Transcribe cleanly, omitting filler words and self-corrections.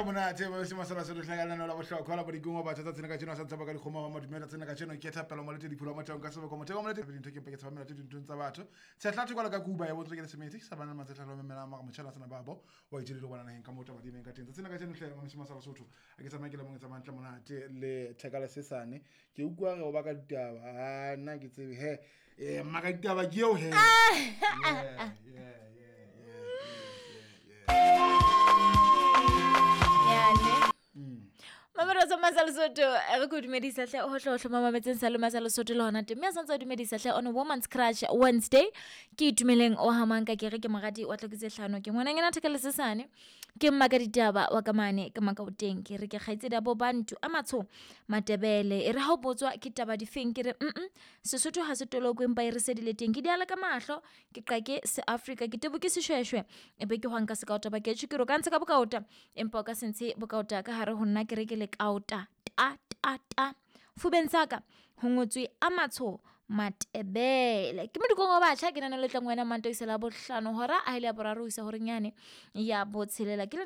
monate ba se masala se hlakana no la bohlokwa la bodikungwa ba tsatsa tsena ka tsena sa tsaba ka dikgoma ba madumela tsena ka tsena ke thapela mo le diphulo mo tsong ka sebe ko mo tsego mo le dintho ke peketsa ba mela dintho tsa batho se hlathi kwa la ka kuba ya botle ke semeti sa bana matsetla lo memela ma mo tshela tsena babo wa itse le bona na ka motho ba dimeng ka teng tsena ka tsena hle mo se masala sotho a ke tsamaya ke le mo tsa mantle monate le thekala sesane ke ukwa go ba ka ditaba nna ke tsebe he maka ditaba ke yo he Mama Rosa Masalo Soto re go dumedisa hle ho hlohlo mama metseng sa le Masalo Soto le hona teme sa ntse dumedisa hle on Women's Crush Wednesday ke itumeleng o hamang ka kere ke magadi wa tloketse hlano ke ngwana ngena thekele sesane ke mma ka ditaba wa ka mane ke maka uteng ke re ke kgaitse da bo bantu a matsho matebele e re ha o botswa ke taba di feng ke re Sesotho ha se tolokwe mpa e re sedile teng ke diala ka mahlo ke qake se Africa ke tebuke seshweshwe e be ke hwanka se kaota ba ke tshikiro ka ntse ka bokaota empa ka sentse bokaota ka hare ho nna ke re ke le kauta ta fubeng saka ho ngotswe a matsho matebele ke modikong ba tjha ke nana le tlangwena manto isela bohlano hora a ile ya boraro isa hore nyane ya botshelela ke